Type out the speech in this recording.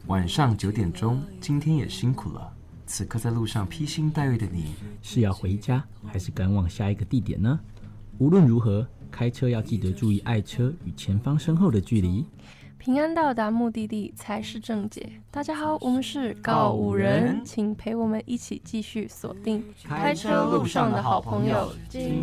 晚上9点钟，今天也辛苦了。此刻在路上披星戴月的你， 是要回家还是赶往下一个地点呢？无论如何，开车要记得注意爱车与前方身后的距离， 平安到达目的地才是正解。大家好，我们是告五人，请陪我们一起继续锁定开车路上的好朋友。